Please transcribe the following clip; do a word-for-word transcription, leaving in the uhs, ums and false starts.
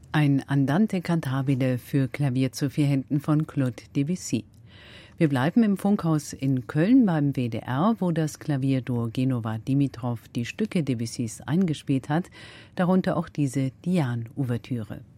Ein Andante cantabile für Klavier zu vier Händen von Claude Debussy. Wir bleiben im Funkhaus in Köln beim W D R, wo das Klavierduo Genova Dimitrov die Stücke Debussys eingespielt hat, darunter auch diese Diane-Ouvertüre.